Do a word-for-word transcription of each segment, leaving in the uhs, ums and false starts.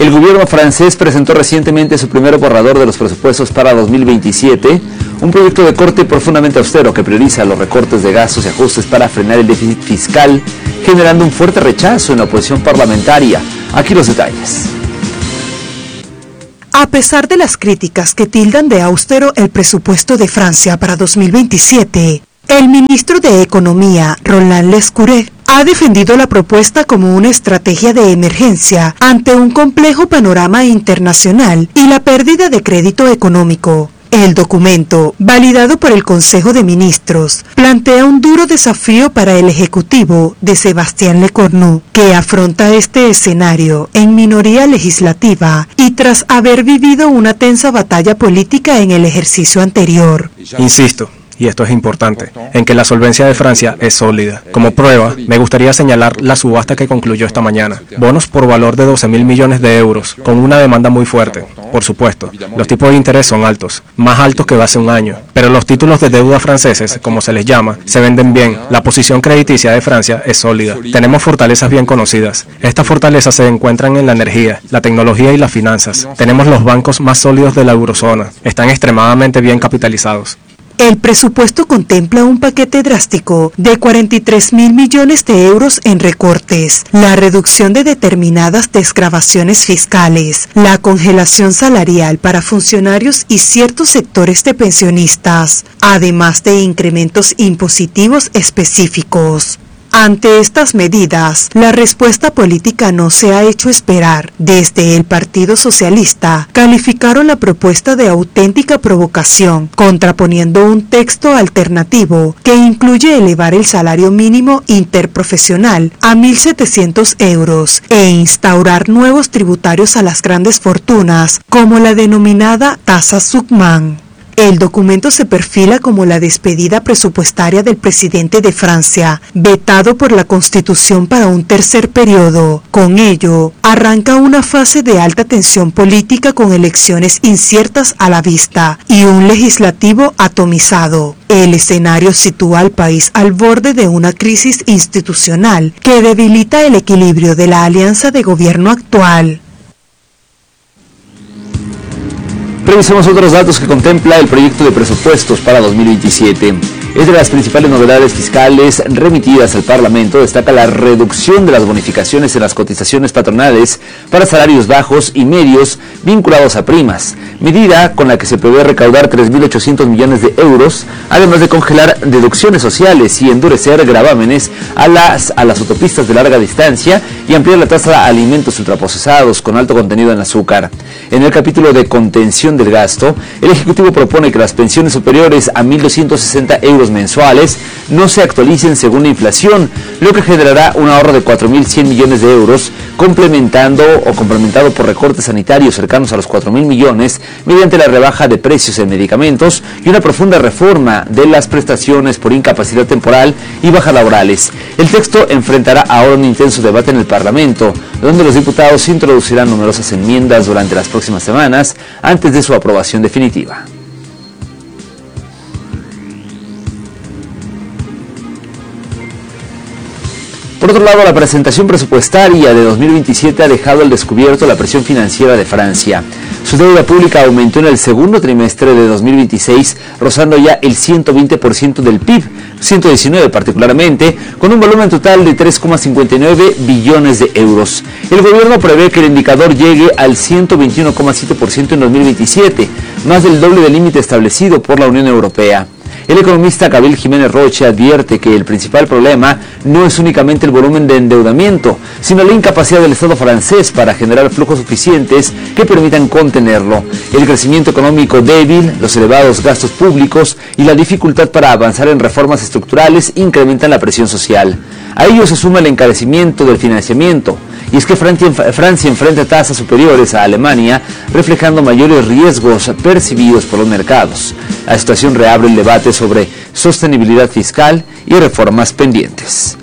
El gobierno francés presentó recientemente su primer borrador de los presupuestos para dos mil veintisiete, un proyecto de corte profundamente austero que prioriza los recortes de gastos y ajustes para frenar el déficit fiscal, generando un fuerte rechazo en la oposición parlamentaria. Aquí los detalles. A pesar de las críticas que tildan de austero el presupuesto de Francia para dos mil veintisiete, el ministro de Economía, Roland Lescure, ha defendido la propuesta como una estrategia de emergencia ante un complejo panorama internacional y la pérdida de crédito económico. El documento, validado por el Consejo de Ministros, plantea un duro desafío para el Ejecutivo de Sébastien Lecornu, que afronta este escenario en minoría legislativa y tras haber vivido una tensa batalla política en el ejercicio anterior. Insisto, y esto es importante, en que la solvencia de Francia es sólida. Como prueba, me gustaría señalar la subasta que concluyó esta mañana. Bonos por valor de doce mil millones de euros, con una demanda muy fuerte. Por supuesto, los tipos de interés son altos, más altos que hace un año. Pero los títulos de deuda franceses, como se les llama, se venden bien. La posición crediticia de Francia es sólida. Tenemos fortalezas bien conocidas. Estas fortalezas se encuentran en la energía, la tecnología y las finanzas. Tenemos los bancos más sólidos de la eurozona. Están extremadamente bien capitalizados. El presupuesto contempla un paquete drástico de cuarenta y tres mil millones de euros en recortes, la reducción de determinadas desgravaciones fiscales, la congelación salarial para funcionarios y ciertos sectores de pensionistas, además de incrementos impositivos específicos. Ante estas medidas, la respuesta política no se ha hecho esperar. Desde el Partido Socialista, calificaron la propuesta de auténtica provocación, contraponiendo un texto alternativo que incluye elevar el salario mínimo interprofesional a mil setecientos euros e instaurar nuevos tributarios a las grandes fortunas, como la denominada tasa Zuckman. El documento se perfila como la despedida presupuestaria del presidente de Francia, vetado por la Constitución para un tercer periodo. Con ello, arranca una fase de alta tensión política con elecciones inciertas a la vista y un legislativo atomizado. El escenario sitúa al país al borde de una crisis institucional que debilita el equilibrio de la alianza de gobierno actual. Revisemos otros datos que contempla el proyecto de presupuestos para dos mil veintisiete. Entre las principales novedades fiscales remitidas al Parlamento destaca la reducción de las bonificaciones en las cotizaciones patronales para salarios bajos y medios vinculados a primas, medida con la que se prevé recaudar tres mil ochocientos millones de euros, además de congelar deducciones sociales y endurecer gravámenes a las, a las autopistas de larga distancia y ampliar la tasa de alimentos ultraprocesados con alto contenido en azúcar. En el capítulo de contención del gasto, el Ejecutivo propone que las pensiones superiores a mil doscientos sesenta euros mensuales no se actualicen según la inflación, lo que generará un ahorro de cuatro mil cien millones de euros, complementando o complementado por recortes sanitarios cercanos a los cuatro mil millones mediante la rebaja de precios en medicamentos y una profunda reforma de las prestaciones por incapacidad temporal y bajas laborales. El texto enfrentará ahora un intenso debate en el Parlamento, donde los diputados introducirán numerosas enmiendas durante las próximas semanas antes de su aprobación definitiva. Por otro lado, la presentación presupuestaria de dos mil veintisiete ha dejado al descubierto la presión financiera de Francia. Su deuda pública aumentó en el segundo trimestre de dos mil veintiséis, rozando ya el ciento veinte por ciento del P I B, ciento diecinueve particularmente, con un volumen total de tres coma cincuenta y nueve billones de euros. El gobierno prevé que el indicador llegue al ciento veintiuno coma siete por ciento en dos mil veintisiete, más del doble del límite establecido por la Unión Europea. El economista Gabriel Jiménez Roche advierte que el principal problema no es únicamente el volumen de endeudamiento, sino la incapacidad del Estado francés para generar flujos suficientes que permitan contenerlo. El crecimiento económico débil, los elevados gastos públicos y la dificultad para avanzar en reformas estructurales incrementan la presión social. A ello se suma el encarecimiento del financiamiento. Y es que Francia, Francia enfrenta tasas superiores a Alemania, reflejando mayores riesgos percibidos por los mercados. La situación reabre el debate sobre sostenibilidad fiscal y reformas pendientes.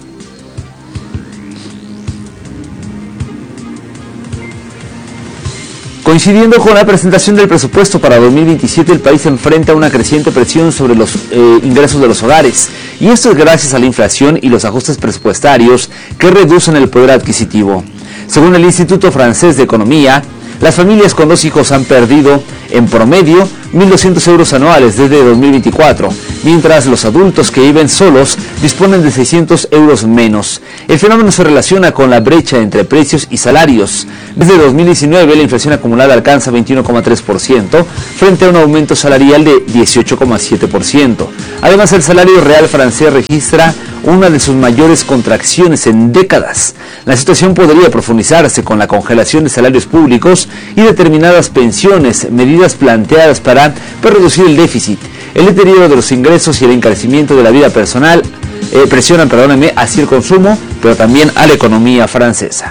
Coincidiendo con la presentación del presupuesto para dos mil veintisiete, el país enfrenta una creciente presión sobre los eh, ingresos de los hogares, y esto es gracias a la inflación y los ajustes presupuestarios que reducen el poder adquisitivo. Según el Instituto Francés de Economía, las familias con dos hijos han perdido, en promedio, mil doscientos euros anuales desde dos mil veinticuatro, mientras los adultos que viven solos disponen de seiscientos euros menos. El fenómeno se relaciona con la brecha entre precios y salarios. Desde dos mil diecinueve, la inflación acumulada alcanza veintiuno coma tres por ciento, frente a un aumento salarial de dieciocho coma siete por ciento. Además, el salario real francés registra una de sus mayores contracciones en décadas. La situación podría profundizarse con la congelación de salarios públicos y determinadas pensiones, medidas planteadas para, para reducir el déficit. El deterioro de los ingresos y el encarecimiento de la vida personal eh, presionan, perdónenme, hacia el consumo, pero también a la economía francesa.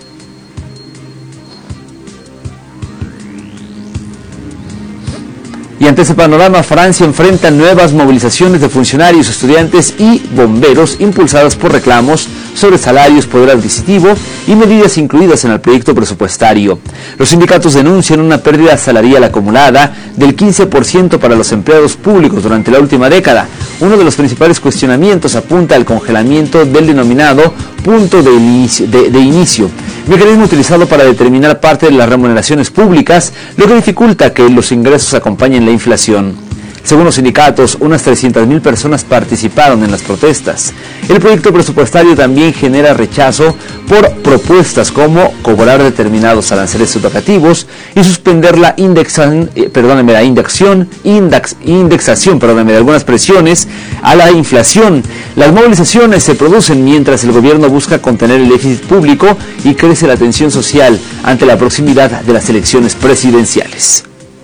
Y ante ese panorama, Francia enfrenta nuevas movilizaciones de funcionarios, estudiantes y bomberos impulsadas por reclamos sobre salarios, poder adquisitivo y medidas incluidas en el proyecto presupuestario. Los sindicatos denuncian una pérdida salarial acumulada del quince por ciento para los empleados públicos durante la última década. Uno de los principales cuestionamientos apunta al congelamiento del denominado punto de inicio, de, de inicio, mecanismo utilizado para determinar parte de las remuneraciones públicas, lo que dificulta que los ingresos acompañen la inflación. Según los sindicatos, unas trescientas mil personas participaron en las protestas. El proyecto presupuestario también genera rechazo por propuestas como cobrar determinados aranceles educativos y suspender la, indexan, eh, perdónenme, la indexación, index, indexación perdónenme, de algunas presiones a la inflación. Las movilizaciones se producen mientras el gobierno busca contener el déficit público y crece la tensión social ante la proximidad de las elecciones presidenciales.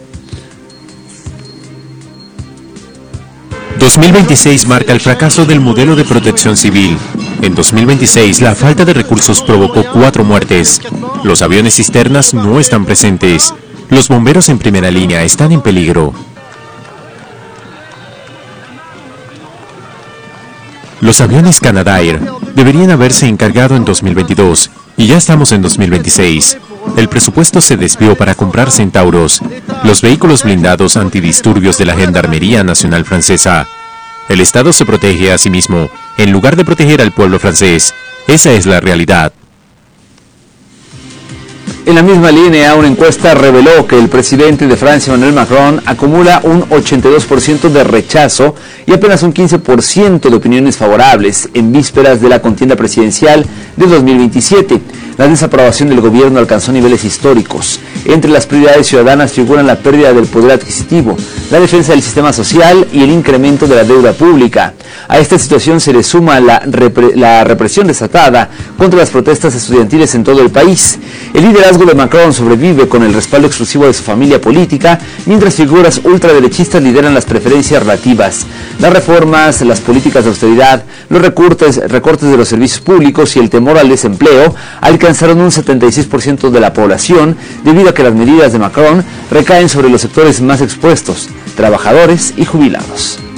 dos mil veintiséis marca el fracaso del modelo de protección civil. En dos mil veintiséis, la falta de recursos provocó cuatro muertes. Los aviones cisternas no están presentes. Los bomberos en primera línea están en peligro. Los aviones Canadair deberían haberse encargado en dos mil veintidós y ya estamos en dos mil veintiséis. El presupuesto se desvió para comprar Centauros, los vehículos blindados antidisturbios de la Gendarmería Nacional Francesa. El Estado se protege a sí mismo, en lugar de proteger al pueblo francés. Esa es la realidad. En la misma línea, una encuesta reveló que el presidente de Francia, Emmanuel Macron, acumula un ochenta y dos por ciento de rechazo y apenas un quince por ciento de opiniones favorables en vísperas de la contienda presidencial de dos mil veintisiete. La desaprobación del gobierno alcanzó niveles históricos. Entre las prioridades ciudadanas figuran la pérdida del poder adquisitivo, la defensa del sistema social y el incremento de la deuda pública. A esta situación se le suma la, repre la represión desatada contra las protestas estudiantiles en todo el país. El liderazgo de Macron sobrevive con el respaldo exclusivo de su familia política, mientras figuras ultraderechistas lideran las preferencias relativas. Las reformas, las políticas de austeridad, los recortes, recortes de los servicios públicos y el temor al desempleo alcanzaron un setenta y seis por ciento de la población, debido a que las medidas de Macron recaen sobre los sectores más expuestos, trabajadores y jubilados.